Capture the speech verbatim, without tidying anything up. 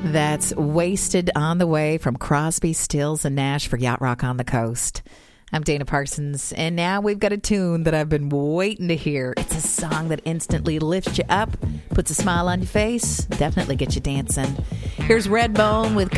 That's Wasted on the Way from Crosby, Stills, and Nash for Yacht Rock on the Coast. I'm Dana Parsons, and now we've got a tune that I've been waiting to hear. It's a song that instantly lifts you up, puts a smile on your face, definitely gets you dancing. Here's Redbone with